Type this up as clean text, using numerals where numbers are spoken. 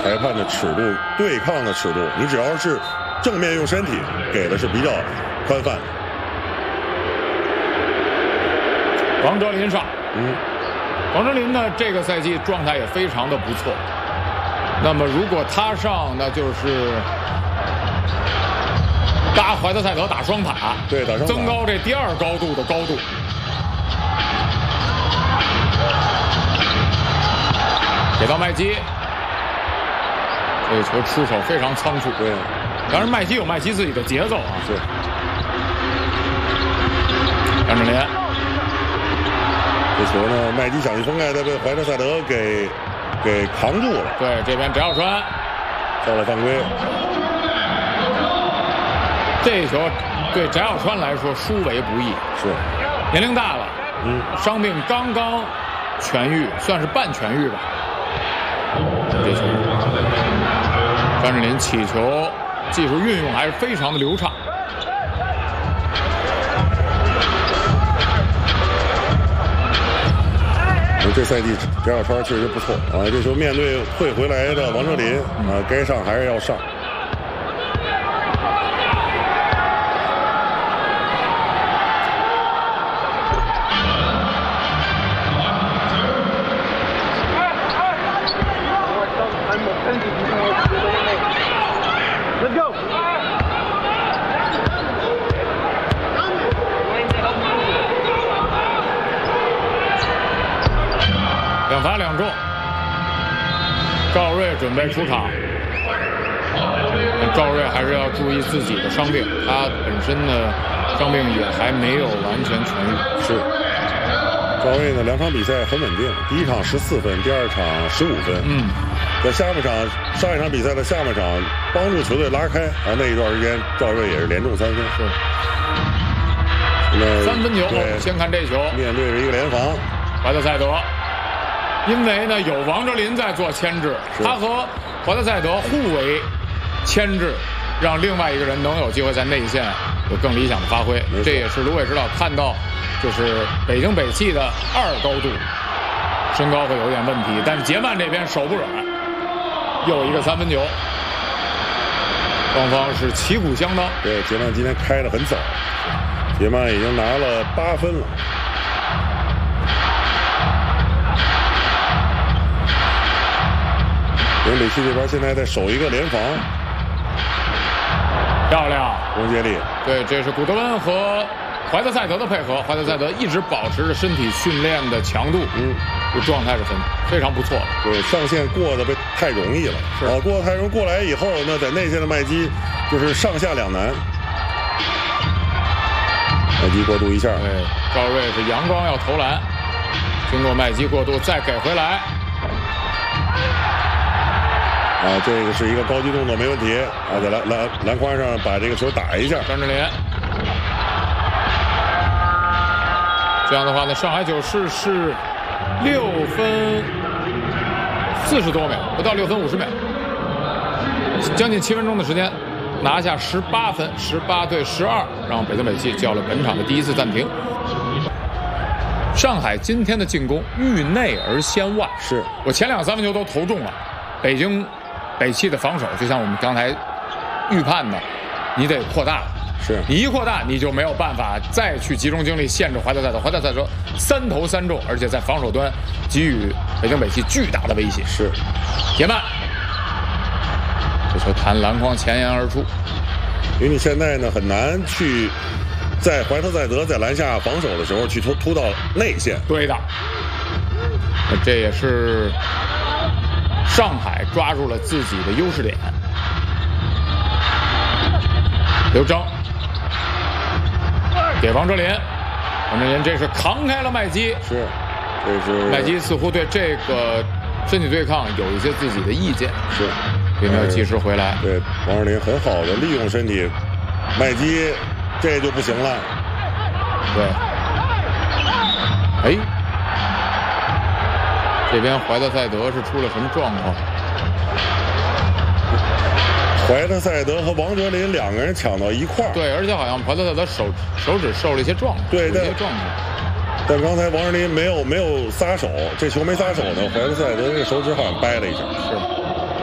裁判的尺度、对抗的尺度，你只要是正面用身体，给的是比较宽泛。 王哲林上，王哲林呢，这个赛季状态也非常的不错。那么如果他上，那就是搭怀特塞德打双塔， 对，打双塔， 增高这第二高度的高度。给到麦基，这个球出手非常仓促。 对， 当然麦基有麦基自己的节奏啊。 是。 张智霖， 这球呢，麦基想去封盖，但被怀特塞德给扛住了。 对，这边翟小川到了犯规。 这一球对翟小川来说殊为不易。 是。 年龄大了，伤病刚刚痊愈，算是半痊愈吧。这球，张智霖起球技术运用还是非常的流畅。 这赛季翟小川确实不错啊！这球面对会回来的王哲林啊，该上还是要上。 Let's go. 两罚两中，赵睿准备出场。赵睿还是要注意自己的伤病，他本身呢伤病也还没有完全痊愈。 是。赵睿呢2场比赛很稳定，第1场14分，第2场15分。在下半场上一场比赛的下半场帮助球队拉开啊，那一段时间赵睿也是连中3分。 是。3分球，先看这球， 面对着一个联防， 怀特塞德。因为呢，有王哲林在做牵制，他和怀特塞德互为牵制，让另外一个人能有机会在内线有更理想的发挥。这也是卢伟指导看到，就是北京北汽的2高度身高会有点问题，但是杰曼这边手不软，又一个3分球，双方是旗鼓相当。 对，杰曼今天开得很早，杰曼已经拿了8分了。北汽这边现在在守一个联防， 漂亮， 王杰利。 对，这是古德温和怀特塞德的配合，怀特塞德一直保持着身体训练的强度，这状态是非常不错的。 对，上线过得太容易了，是啊，过得太容易，过来以后，那在内线的麦基就是上下两难。麦基过渡一下， 对，赵睿是阳光要投篮，经过麦基过渡再给回来。 啊，这个是一个高级动作，没问题啊，在篮筐上把这个球打一下。 张智霖，这样的话呢，上海九世是6分40多秒，不到6分50秒，将近7分钟的时间，拿下18分，18对12，让北京北汽叫了本场的第1次暂停。上海今天的进攻遇内而先外， 是我前2、3分球都投中了，北汽的防守就像我们刚才预判的，你得扩大了。 是你一扩大，你就没有办法再去集中精力限制怀特塞德。怀特塞德3投3中，而且在防守端给予北京北汽巨大的威胁。 是， 杰曼，这球弹篮筐前沿而出。 因为你现在呢很难去在怀特塞德在篮下防守的时候去突到内线。 对的，这也是上海抓住了自己的优势点。刘铮给王哲林，王哲林这是扛开了麦基， 是，这是麦基似乎对这个身体对抗有一些自己的意见， 是， 并没有及时回来。 对，王哲林很好的利用身体，麦基这就不行了。 对，哎，这边怀特塞德是出了什么状况？ 怀特塞德和王哲林2个人抢到一块儿。 对，而且好像怀特塞德手指受了一些撞， 对， 一些撞击。 但刚才王哲林没有撒手，这球没撒手呢，怀特塞德这个手指好像掰了一下。 是。